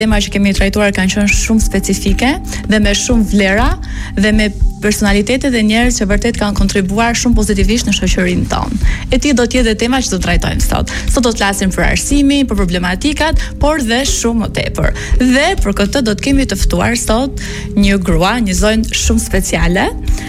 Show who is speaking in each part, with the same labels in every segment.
Speaker 1: Tema që kemi trajtuar kanë qenë shumë specifike dhe me shumë vlera dhe me personalitete dhe njerëz që vërtet kanë kontribuar shumë pozitivisht në shoqërinë tonë. E ti do të jetë tema që do të trajtojmë sot. Sot do të flasim për arsimin, për problematikat, por dhe shumë më tepër. Dhe për këtë do të kemi të ftuar sot një grua, një zonjë shumë speciale.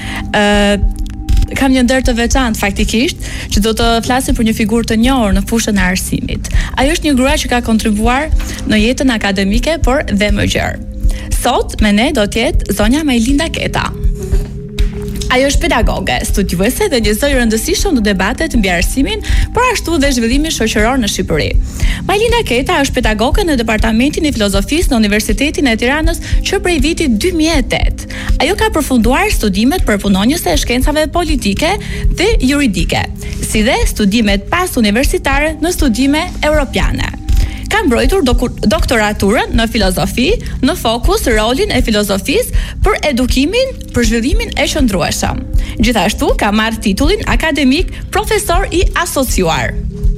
Speaker 1: Kam një ndër të veçantë faktikisht, që do të flasim për një figurë të njohur në fushën e arsimit. Ajo është një grua që ka kontribuar në jetën akademike, por dhe më gjerë. Sot me ne do të jetë zonja Majlinda Keta. Ajo është pedagoge, studiuese dhe një zoj rëndësishëm në debatet mbi arsimin, por ashtu dhe zhvillimin shoqëror në Shqipëri. Majlinda Keta është pedagoge në Departamentin e Filozofisë në Universitetin e Tiranës që prej vitit 2008. Ajo ka përfunduar studimet për punonjëse e shkencave politike dhe juridike, si dhe studimet pas universitare në studime europiane. Ka mbrojtur doktoraturën në filozofi, në fokus rolin e filozofisë për edukimin, për zhvillimin e qëndrueshëm. Gjithashtu ka marrë titullin akademik profesor i asociuar.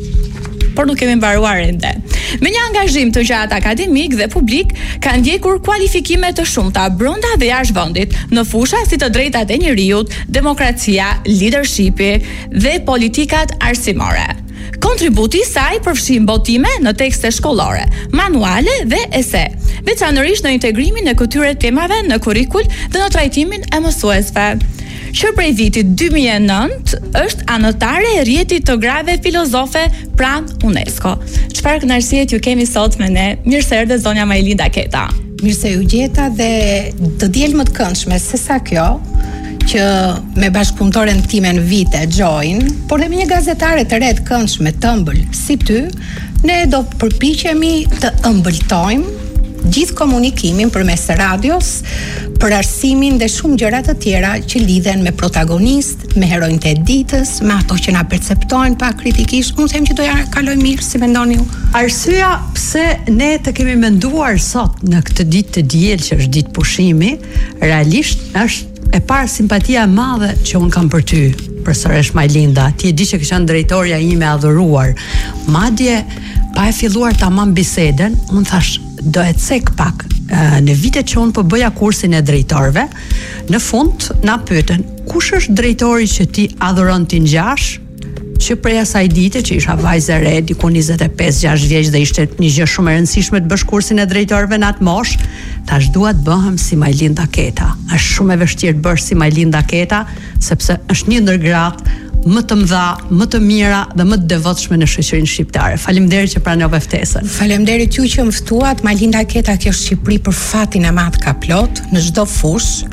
Speaker 1: Por nuk kemi mbaruar ende. Me një angazhim të gjatë akademik dhe publik, ka ndjekur kualifikime të shumta brenda dhe jashtë vendit në fusha si të drejtat e njerëzit, demokracia, leadershipi dhe politikat arsimore. Kontributi i saj përfshin botime në tekste shkollore, manuale dhe ese, veçanërisht në integrimin e këtyre temave në kurrikul dhe në trajtimin e mësuesve. Që prej vitit 2009 është anëtare e rrjetit të grave filozofe pranë UNESCO. Çfarë kënaqësie ju kemi sot me ne. Mirë se erdhe zonja Majlinda Keta.
Speaker 2: Mirë se ju gjeta dhe të diel më të këndshme se sa kjo, që me bashkëpunëtoren time në vite, Join, por dhe me një gazetare të re të këndshme, të ëmbël si ty, ne do përpiqemi të ëmbëltojmë gjithë komunikimin përmes radios, për arsimin dhe shumë gjëra të tjera që lidhen me protagonist, me heronjtë e ditës, me ato që na perceptojnë pak kritikisht. Unë them që do ja kaloj mirë, si mendoni ju?
Speaker 3: Arsyeja pse ne të kemi menduar sot në këtë ditë të diel që është ditë pushimi, realisht është e parë simpatia e madhe që unë kam për ty, profesoresh Majlinda. Ti e di që kisha drejtoria ime adhuruar. Madje pa e filluar tamam biseden, unë thash do e cek pak. Në vitet që unë po bëja kursin e drejtorëve, në fund na pyeten, kush është drejtori që ti adhuron ti ngjash? Që prej asaj dite që isha vajzë e re, diku 25-6 vjeç dhe ishte një gjë shumë e rëndësishme të bësh kursin e drejtorëve në atë moshë, tash dua të bëhem si Majlinda Keta. Është shumë e vështirë të bësh si Majlinda Keta, sepse është një ndër gratë më të mëdha, më të mira dhe më të devotshme në shoqërinë shqiptare. Faleminderit që pranove ftesën.
Speaker 2: Faleminderit ju që më ftuat. Majlinda Keta, kjo Shqipëri për fatin e madh ka plot në çdo fushë.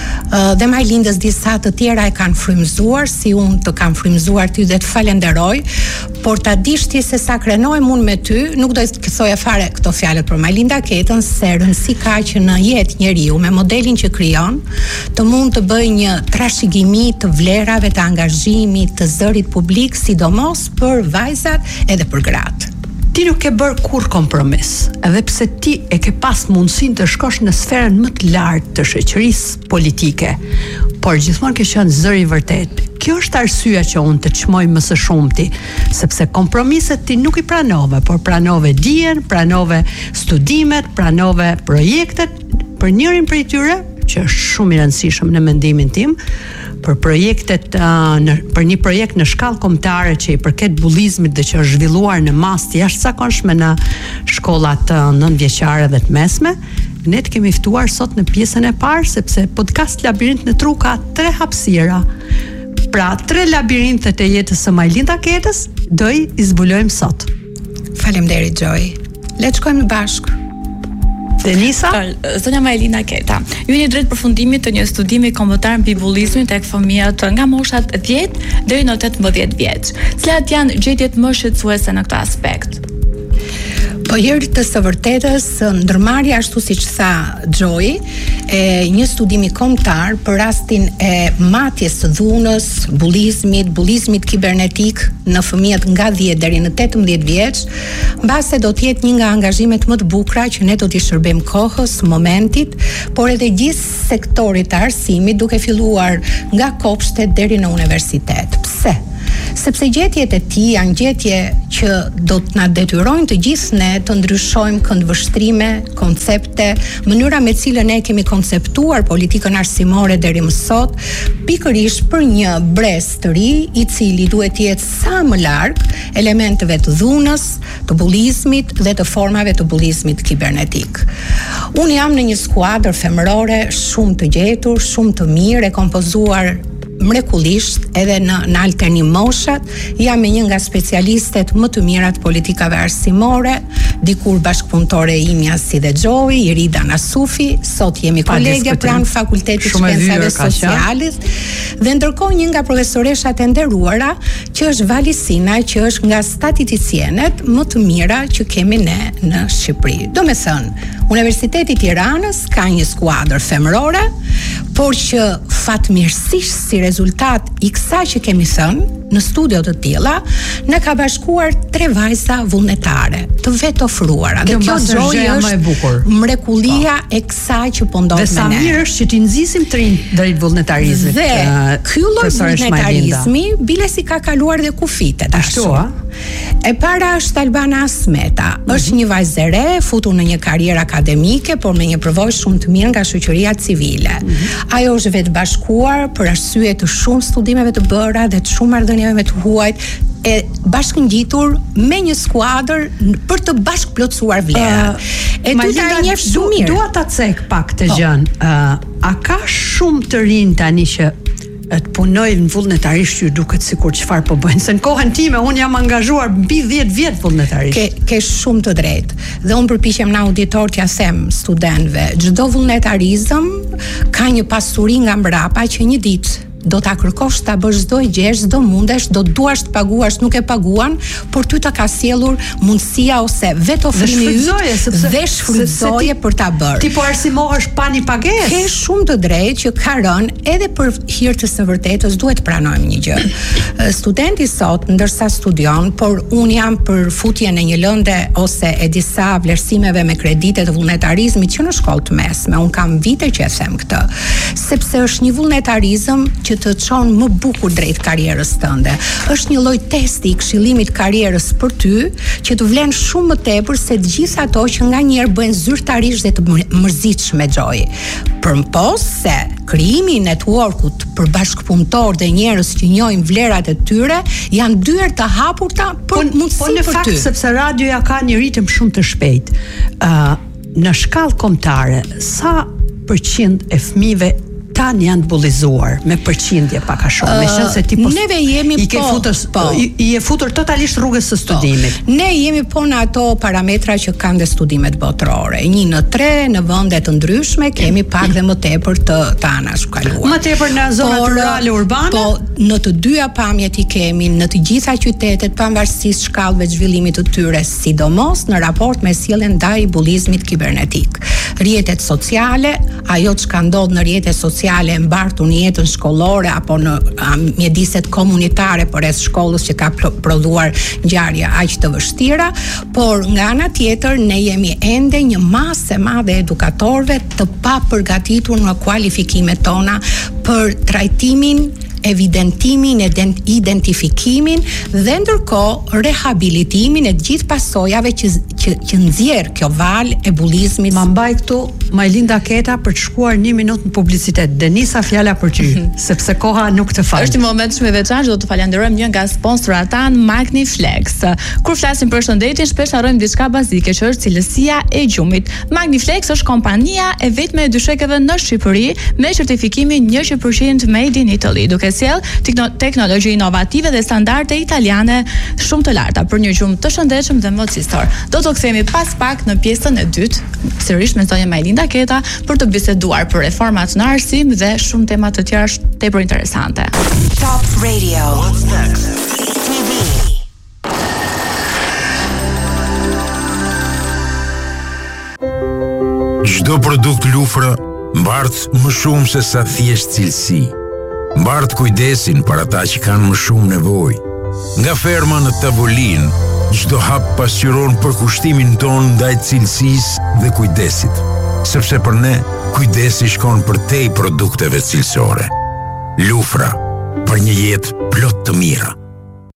Speaker 2: Dhe Majlindës disa të tjera e kanë frymëzuar, si unë të kam frymëzuar ty dhe të falenderoj, por ta dish ti se sa krenojmë unë me ty, nuk do të thoja fare këto fjalët për Majlinda Ketën, se rëndësi ka që në jetë njeriu me modelin që krijon, të mund të bëjë një trashëgimi të vlerave, të angazhimit, të zërit publik, sidomos për vajzat edhe për gratë.
Speaker 3: Ti nuk ke bërë kur kompromis, edhe pse ti e ke pas mundësin të shkosh në sferën më të lartë të shoqërisë politike, por gjithmonë ke qenë zëri i vërtet. Kjo është arsyeja që unë të çmoj më së shumti, sepse kompromiset ti nuk i pranove, por pranove dijen, pranove studimet, pranove projektet, për njërin prej tyre, që është shumë i rëndësishëm në mendimin tim, për projektet për një projekt në shkallë kombëtare që i përket bullizmit dhe që është zhvilluar në masë të jashtëzakonshme në shkollat 9-vjeçare dhe të mesme, ne të kemi ftuar sot në pjesën e parë, sepse podcast Labirint në Tru ka 3 hapësira. Pra 3 labirintet e jetës së Majlinda Ketës do i zbulojmë sot.
Speaker 2: Faleminderit Joy. Le të shkojmë bashkë.
Speaker 3: Denisa?
Speaker 1: Zonja Majlinda Keta, ju jeni drejt përfundimit të një studimi kombëtar mbi bullizmin tek fëmijët nga moshat 10 deri në 18 vjeç. Cilat janë gjetjet më shqetësuese në këtë aspekt?
Speaker 2: Po herë të së vërtetës, ndërmarrja ashtu siç tha Joy, e një studimi kombëtar për rastin e matjes së dhunës, bullizmit kibernetik në fëmijët nga 10 deri në 18 vjeç, mbase do të jetë një nga angazhimet më të bukura që ne do t'i shërbejmë kohës, momentit, por edhe gjithë sektorit të arsimit, duke filluar nga kopshtet deri në universitet. Pse? sepse gjetjet e tij janë gjetje që do të na detyrojnë të gjithë ne të ndryshojmë këndvështrime, koncepte, mënyra me cilën ne kemi konceptuar politikën arsimore deri më sot, pikërisht për një brez të ri i cili duhet të jetë sa më larg elementeve të dhunës, të bullizmit dhe të formave të bullizmit kibernetik. Unë jam në një skuadër femërore shumë të gjetur, shumë të mirë, e kompozuar mrekullisht edhe në alternim moshat, jam me një nga specialistet më të mirat politikave arsimore, dikur bashkëpunëtore imja si dhe Gjoi, Irida Nasufi, sot jemi kolege pranë Fakultetit Shkencave Sociale, dhe ndërkohë një nga profesoreshat e nderuara, që është Valisina, që është nga statisticienët më të mira që kemi ne në Shqipëri. Do me thënë, Universiteti i Tiranës ka një skuadër femërore, por që fatmirësisht si rezultat i kësaj që kemi thënë në studio të tilla, në ka bashkuar 3 vajza vullnetare, të vetë ofruara. Dhe kjo Gjoi është mrekullia e kësaj që po ndodh me ne.
Speaker 3: Dhe sa mirë është që ti nxisim drejt vullnetarizmit.
Speaker 2: Dhe ky lloj vullnetarizmi bilesi ka kaluar dhe kufitet.
Speaker 3: Ashtu, a?
Speaker 2: E para është Albana Asmeta, është një vajzë e re, futur në një karrierë akademike, por me një përvojë shumë të mirë nga shoqëria civile. Ajo është vetë bashkuar për arsye të shumë studimeve të bëra dhe të shumë marrëdhënieve me të huajt, e bashkëngjitur me një skuadër për të bashkëplotësuar vlera. E dyta e njeh shumë mirë.
Speaker 3: Dua ta cek pak të gjën. A ka shumë të rinj tani që të punojnë vullnetarisht, ju duket sikur çfarë po bëjnë, se në kohën time unë jam angazhuar mbi 10 vjet vullnetarisht.
Speaker 2: Ke shumë të drejtë. Dhe unë përpiqem në auditor t'ja them studentëve, çdo vullnetarizëm ka një pasuri nga mbrapa që një ditë do ta kërkosh ta bësh çdo gjë, çdo mundesh, do duash të paguash, nuk e paguan, por ty të ka sjellur mundësia ose vetë ofrimi yt dhe shfrytëzoje për ta bërë.
Speaker 3: Ti po arsimohesh pa një pagesë.
Speaker 2: Ke shumë të drejtë që ka rënë edhe për hir të së vërtetës duhet pranojmë një gjë. Studenti sot ndërsa studion, por un jam për futjen në një lëndë ose e disa vlerësimeve me kredite të vullnetarizmit që në shkollë të mesme, un kam vite që e them këtë, sepse është një vullnetarizëm që të çon më bukur drejt karrierës tënde. Është një lloj testi i këshillimit karrierës për ty që të vlen shumë më tepër se të gjithë ato që nganjëherë bëjnë zyrtarisht dhe të mërzitshme Gjoi. Përmpos se krijimi i networkut për bashkëpunëtor dhe njerëz që njohin vlerat e tyre janë dyert të hapurta për mundësi për ty. Po
Speaker 3: në fakt sepse radioja ka një ritëm shumë të shpejtë. Në shkallë kombëtare, sa përqind e fëmijëve tani janë bullizuar me përqindje pak a shumë, me qenë se ti po
Speaker 2: neve jemi
Speaker 3: i ke i e futur totalisht rrugës së studimit.
Speaker 2: Ne jemi po në ato parametra që kanë dhe studimet botërore. 1/3 në vende të ndryshme kemi pak dhe më tepër të anashkaluar.
Speaker 3: Më tepër në zonat rurale urbane?
Speaker 2: Po në të dyja pamjet i kemi në të gjitha qytetet pavarësisht shkallëve të zhvillimit të tyre, sidomos në raport me sjelljen ndaj bullizmit kibernetik. Rrjetet sociale, ajo çka ndodh në rrjetet sociale e mbartur në jetën shkollore apo në mjediset komunitare përreth shkollës që ka prodhuar ngjarje aq të vështira, por nga ana tjetër ne jemi ende një masë e madhe edukatorëve të papërgatitur në kualifikimet tona për trajtimin, evidentimin, identifikimin dhe ndërkohë rehabilitimin e gjithë pasojave që nxjerr kjo valë e bullizmit.
Speaker 3: Ma mbaj këtu Majlinda Keta për të shkuar 1 minutë në publicitet. Denisa, fjala për ty, sepse koha nuk të fal.
Speaker 1: Është një moment shumë i veçantë, do të falenderojmë një nga sponsorat tan, Magniflex. Kur flasim për shëndetin, shpesh harrojmë diçka bazike, që është cilësia e gjumit. Magniflex është kompania e vetme e dyshekeve në Shqipëri me certifikimin 100% Made in Italy, duke sjell teknologji inovative dhe standarde italiane shumë të larta për një gjumë të shëndetshëm dhe mocistor. Do të kthehemi pas pak në pjesën e dytë, sërish me zonja Majlinda Keta për të biseduar për reformat në arsim dhe shumë tema të tjera tepër interesante.
Speaker 4: Top Radio. What's next? TV.
Speaker 5: Çdo produkt Lufra mbart më shumë se sa thjesht cilësi. Mbart kujdesin për ata që kanë më shumë nevojë. Nga ferma në tavolinë, çdo hap pasqyron përkushtimin ton ndaj cilësisë dhe kujdesit. Sepse për ne, kujdesi shkon përtej produkteve cilësore. Lufra, për një jetë plot të mira.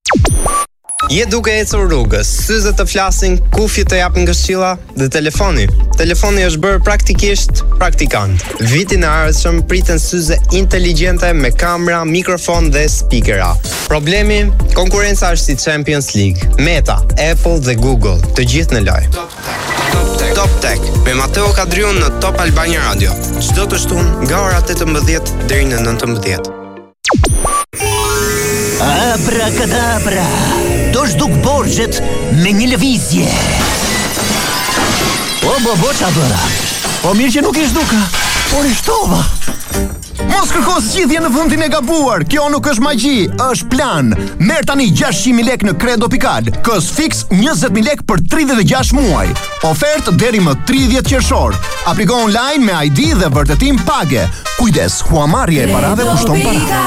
Speaker 6: Je duke ecur rrugës, syzet të flasin, kufjet të japin këshilla dhe telefoni. Telefoni është bërë praktikisht praktikant. Vitin e ardhshëm priten syze inteligjente me kamera, mikrofon dhe speakera. Problemi, konkurenca është si Champions League. Meta, Apple dhe Google, të gjithë në loj. Top Tech me Mateo Kadriun në Top Albania Radio. Çdo të shtunë nga ora 18 deri në 19.
Speaker 7: Abracadabra, do zhduk borxhet me një lëvizje. Bo qa bëra? Po mirë që nuk i zhduka, por i shtova.
Speaker 8: Mos kërko zgjidhje në vendin e gabuar. Kjo nuk është magji, është plan. Merr tani 600.000 lek në Credo Pikal. Kos fix 20.000 lek për 36 muaj. Ofertë deri më 30 qershor. Apliko online me ID dhe vërtetim page. Kujdes, huamarrja e parave kushton para.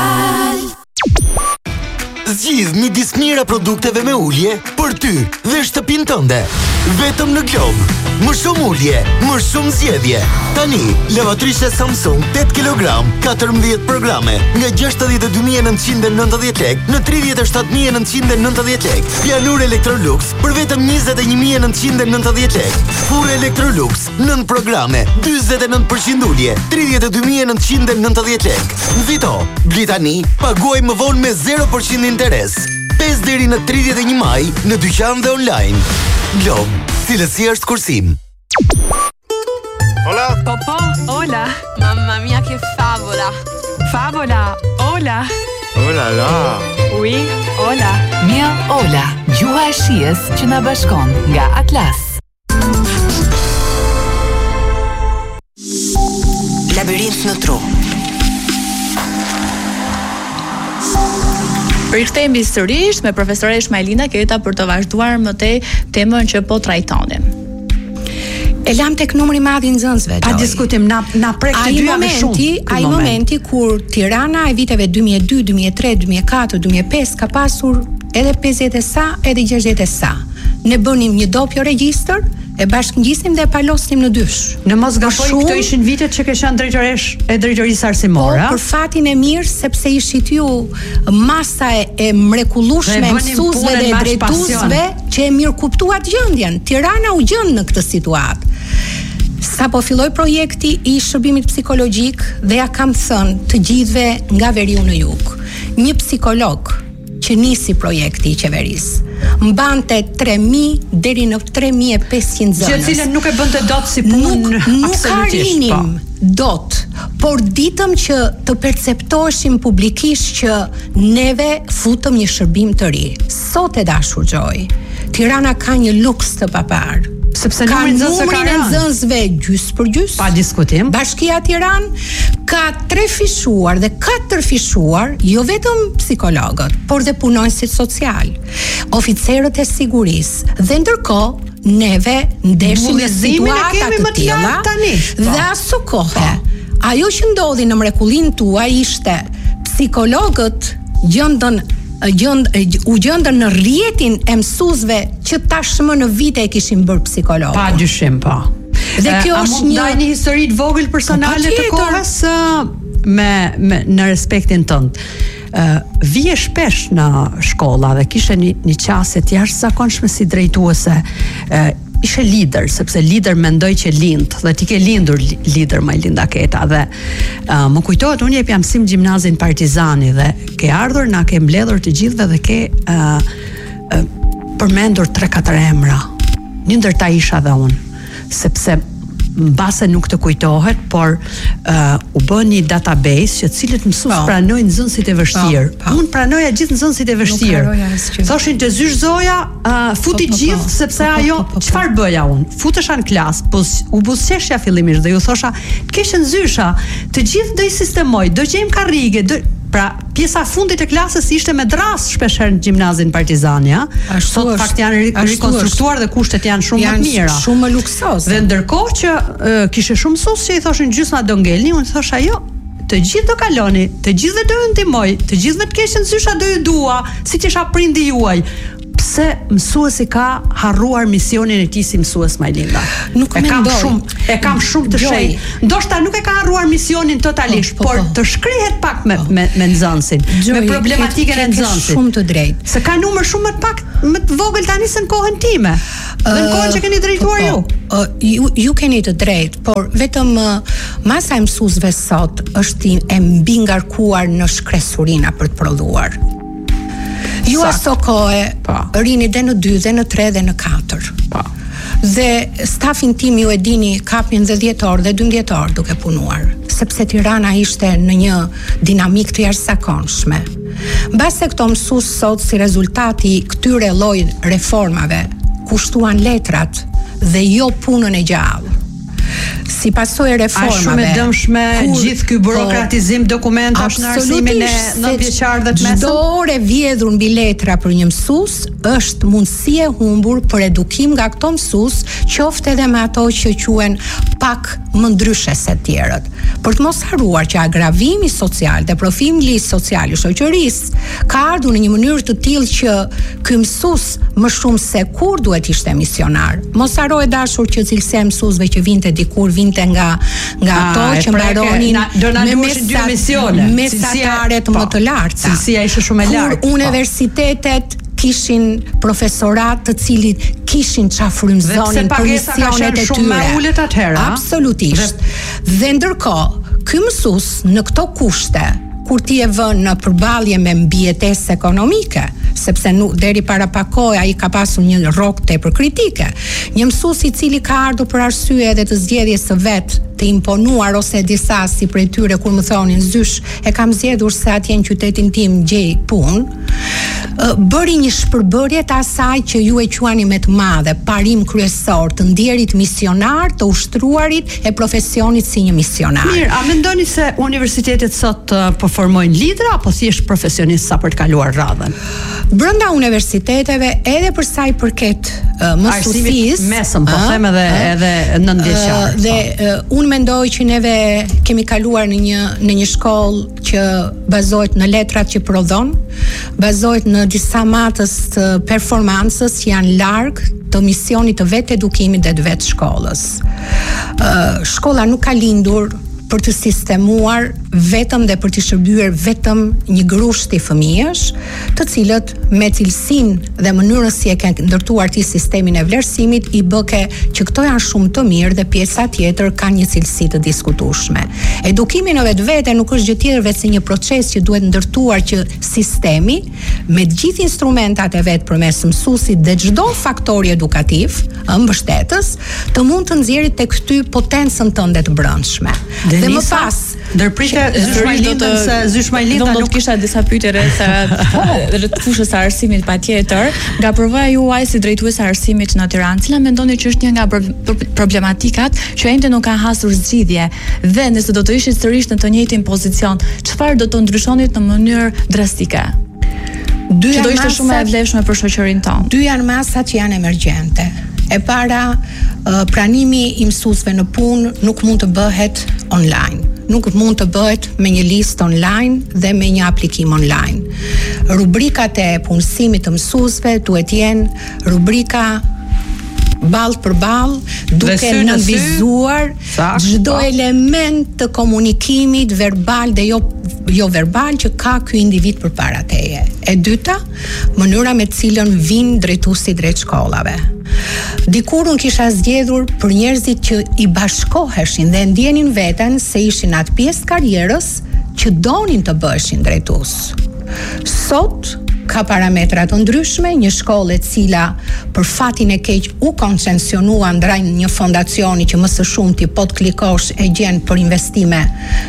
Speaker 7: Zgjidh midis mira produkteve me ulje për ty dhe shtëpinë tënde. Vetëm në Glob. Më shumë ulje, më shumë zgjedhje. Tani, lavatrishe Samsung 8 kg, 14 programe, nga 62.990 lek në 37.990 lek. Pianur Electrolux për vetëm 21.990 lek. Furrë Electrolux 9 programe, 49% ulje, 32.990 lek. Nxito, bli tani, paguaj më vonë me 0% interes. 5 deri në 31 maj në dyqan dhe online. Glob, cilësia është kursim.
Speaker 6: Hola.
Speaker 9: Papà, hola. Mamma mia che favola. Favola, hola.
Speaker 6: Hola la.
Speaker 9: Oui, hola.
Speaker 10: Mia Ola, gjuha e shijes që na bashkon nga Atlas.
Speaker 4: Labirint në tru.
Speaker 1: Rikthehemi sërish me profesoresh Majlinda Keta për të vazhduar më tej temën që po trajtonim.
Speaker 2: E lam tek numri i madh i nxënësve.
Speaker 3: Pa diskutim, na prek të dyja me shumë.
Speaker 2: Ai momenti kur Tirana e viteve 2002, 2003, 2004, 2005 ka pasur edhe 50 e sa, edhe 60 e sa. Ne bënim një dopjo regjistër, e bashkëngjisim dhe e palosnim në dysh.
Speaker 3: Në mos gaboj, këto ishin vitet që kishan drejtoresh e drejtorisë arsimore.
Speaker 2: Po, për fatin e mirë, sepse ishit ju masa e mrekullueshme e mësuesve dhe drejtuesve që e mirë kuptuat gjendjen. Tirana u gjend në këtë situatë. Sa po filloi projekti i shërbimit psikologjik dhe ja kam thënë të gjithëve nga veriu në jug. Një psikolog që nisi projekti i qeverisë mbante 3.000 deri në 3.500 zënës.
Speaker 3: Që cilën nuk e bënte dot si punë absolutisht.
Speaker 2: Nuk dot, por ditëm që të perceptoheshim publikisht që neve futëm një shërbim të ri. Sot e dashur Gjoj, Tirana ka një luks të papar.
Speaker 3: Sepse
Speaker 2: ka numrin e nxënësve gjys për gjys.
Speaker 3: Pa diskutim.
Speaker 2: Bashkia Tiranë ka 3 fishuar dhe 4 fishuar, jo vetëm psikologët, por dhe punonësit social, oficerët e sigurisë. Dhe ndërkohë neve ndeshim me situata të tilla dhe aso kohë. Ajo që ndodhi në mrekullin tuaj ishte psikologët u gjendën në rrjetin e mësuesve që tashmë në vite e kishin bërë psikologë.
Speaker 3: Pa dyshim, po.
Speaker 2: Dhe kjo është
Speaker 3: një histori të vogël personale të kohës me në respektin tënd. Vije shpesh në shkolla dhe kishe një qasje të jashtëzakonshme si drejtuese. Ishe lider, sepse lider mendoj që lind, dhe ti ke lindur lider Majlinda Keta, dhe më kujtohet, unë jep mësim gjimnazin Partizani dhe ke ardhur, na ke mbledhur të gjithëve dhe ke përmendur 3-4 emra. Një ndërta isha dhe unë, sepse mbase nuk të kujtohet, por u bën një database që cilët mësues pranojnë nxënësit e vështirë. Unë pranoja gjithë nxënësit e vështirë. Thoshin të zysh Zoja, futi gjithë sepse ajo çfarë bëja unë? Futesha në klasë, u buzëqeshja fillimisht dhe ju thosha, të keshën zysha, të gjithë do i sistemoj, do gjejmë karrige, pra pjesa fundit e klasës ishte me dras shpeshherë në gjimnazin Partizani, sot fakt janë rikonstruktuar dhe kushtet janë shumë më të mira.
Speaker 2: Shumë më luksoze.
Speaker 3: Dhe ndërkohë që kishe shumë mësues që i thoshin gjysma do ngelni, unë thosha jo, të gjithë do kaloni, të gjithëve do ju ndihmoj, të gjithëve të keshin zysha do ju dua, siç isha prindi juaj. pse mësuesi ka harruar misionin e tij si mësues Majlinda?
Speaker 2: Nuk
Speaker 3: e kam shumë të shenjtë. Ndoshta nuk e ka harruar misionin totalisht, por të shkrihet pak me nxënësin, me problematikën e nxënësit.
Speaker 2: Shumë të drejtë.
Speaker 3: Se ka numër shumë më të vogël tani se në kohën time. Dhe në kohën që keni drejtuar ju.
Speaker 2: Ju keni të drejtë, por vetëm masa e mësuesve sot është e mbi ngarkuar në shkresurina për të prodhuar. Ju aso kohë rini dhe në 2, dhe në 3, dhe në 4. Dhe stafin tim ju e dini kapnin dhe 10 orë dhe 12 orë duke punuar, sepse Tirana ishte në një dinamik të jashtëzakonshme. Mbase këto mësues sot si rezultati këtyre lloj reformave kushtuan letrat dhe jo punën e gjallë. Si pasojë e reformave.
Speaker 3: Shumë e dëmshme gjithë ky burokratizim dokumentash në arsimin e 9 vjeçar dhe të mesëm.
Speaker 2: Çdo orë vjedhur mbi letra për një mësues është mundësi e humbur për edukim nga këto mësues, qoftë edhe me ato që quhen pak më ndryshe se të tjerët. Për të mos harruar që agravimi social dhe profili social i shoqërisë ka ardhur në një mënyrë të tillë që ky mësues më shumë se kur duhet ishte misionar. Mos harroj dashur që cilësia e mësuesve që vinte dikur vinte nga ato që mbaronin me mesataret më të larta.
Speaker 3: Cilësia ishte shumë e lartë.
Speaker 2: Kur universitetet kishin profesorat të cilit kishin qa frymëzonin për misionet e tyre. Absolutisht. Dhe ndërkohë, ky mësues në këto kushte, kur ti e vën në përballje me mbijetesë ekonomike, sepse deri para pak kohë ai ka pasur një rrok tepër kritike. Një mësues i cili ka ardhur për arsye edhe të zgjedhjes së vet, të imponuar ose disa si prej tyre kur më thonin zysh e kam zgjedhur se atje në qytetin tim gjej punë, bëri një shpërbërje të asaj që ju e quani me të madhe parim kryesor të ndjerit misionar, të ushtruarit e profesionit si një misionar.
Speaker 3: Mirë, a mendoni se universitetet sot po formojnë lidera apo thjesht profesionistë sa për të kaluar radhën?
Speaker 2: Brenda universiteteve, edhe për sa i përket mësuesisë,
Speaker 3: mesëm, po them edhe 9 vjeçar.
Speaker 2: Dhe unë mendoj që neve kemi kaluar në një shkollë që bazohet në letrat që prodhon, bazohet në disa matës të performancës që janë larg të misionit të vetë edukimit dhe të vetë shkollës. Shkolla nuk ka lindur për të sistemuar vetëm dhe për të shërbyer vetëm një grushti fëmijësh, të cilët me cilësinë dhe mënyrën si e kanë ndërtuar ti sistemin e vlerësimit i bëke që këto janë shumë të mirë dhe pjesa tjetër kanë një cilësi të diskutueshme. Edukimi në vetvete nuk është gjë tjetër veç se një proces që duhet ndërtuar që sistemi me të gjithë instrumentat e vet përmes mësuesit dhe çdo faktori edukativ, mbështetës, të mund të nxjerrë tek ty potencën tënde të brendshme. Dhe më pas,
Speaker 3: ndërpritet Zysh Majlinda
Speaker 1: nuk kisha disa pyetje rreth fushës së arsimit patjetër, nga përvoja juaj si drejtues e arsimit në Tiranë, cila mendoni që është një nga problematikat që ende nuk ka hasur zgjidhje, dhe nëse do të ishit sërish në të njëjtin pozicion, çfarë do të ndryshonit në mënyrë drastike? Që do ishte shumë e vlefshme për shoqërinë tonë.
Speaker 2: Dy janë masat që janë emergjente. E para, pranimi i mësuesve në punë nuk mund të bëhet online. Nuk mund të bëhet me një listë online dhe me një aplikim online. Rubrikat e punësimit të mësuesve duhet jenë rubrika ballë për ballë, duke nënvizuar çdo element të komunikimit verbal dhe jo verbal që ka ky individ përpara teje. E dyta, mënyra me të cilën vijnë drejtuesit drejt shkollave. Dikur unë kisha zgjedhur për njerëzit që i bashkoheshin dhe ndjenin veten se ishin atë pjesë karrierës që donin të bëheshin drejtues. Sot ka parametra të ndryshme, një shkollë e cila për fatin e keq u koncesionua ndaj një fondacioni që më së shumti po të klikosh e gjen për investime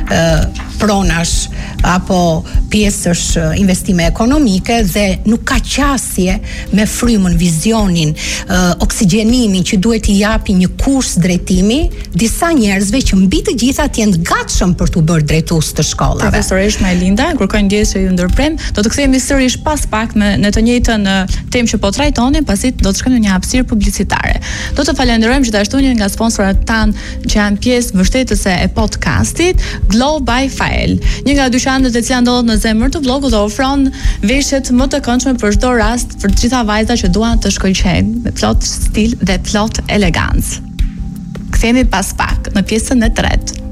Speaker 2: pronash apo pjesësh investime ekonomike dhe nuk ka qasje me frymën, vizionin, oksigjenimin që duhet i japi një kurs drejtimi disa njerëzve që mbi të gjitha të jenë gatshëm për të bërë drejtues të shkollave.
Speaker 1: Profesoresh Majlinda, kërkoj ndjes që ju ndërprem, do të kthehemi sërish pas pak në të njëjtën temë që po trajtonin, pasi do të shkojmë në një hapësirë publicitare. Do të falenderojmë gjithashtu një nga sponsorat tanë që janë pjesë mbështetëse e podcastit, Glow by 5. Rafael, një nga dyqanet e cila ndodhet në zemër të vllogut dhe ofron veshjet më të këndshme për çdo rast për të gjitha vajzat që duan të shkëlqejnë me plot stil dhe plot elegancë. Kthehemi pas pak në pjesën e tretë.